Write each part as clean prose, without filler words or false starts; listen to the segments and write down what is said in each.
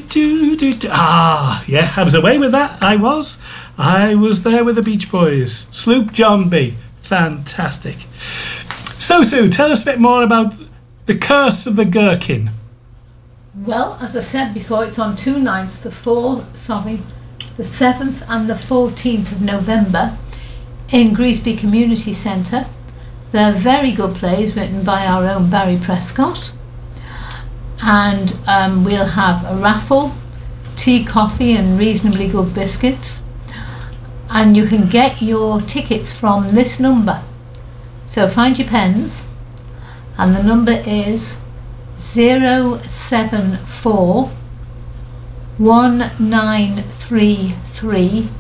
Ah, yeah, I was away with that. I was there with the Beach Boys. Sloop John B. Fantastic. So, Sue, tell us a bit more about The Curse of the Gherkin. Well, as I said before, it's on 2 nights, the 7th and the 14th of November in Greasby Community Centre. They're very good plays written by our own Barry Prescott. And we'll have a raffle, tea, coffee and reasonably good biscuits. And you can get your tickets from this number. So find your pens, and the number is 074 1933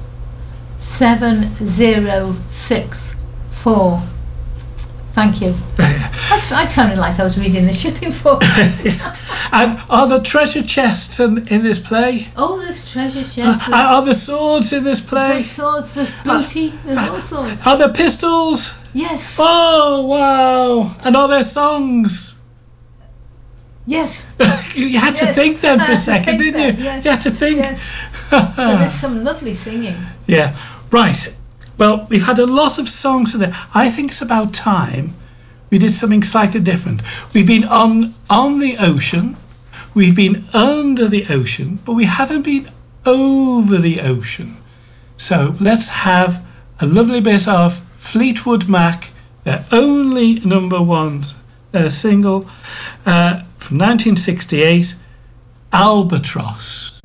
7064. Thank you. I sounded like I was reading the shipping form. And are the treasure chests in this play? Oh, there's treasure chests. Are the swords in this play? There's swords, there's booty, there's all sorts. Are there pistols? Yes. Oh, wow. And are there songs? Yes. You had to think then for a second, didn't you? Yes. You had to think. Yes. There is some lovely singing. Yeah. Right. Well, we've had a lot of songs today. I think it's about time we did something slightly different. We've been on the ocean, we've been under the ocean, but we haven't been over the ocean. So let's have a lovely bit of Fleetwood Mac, their only number one single from 1968, Albatross.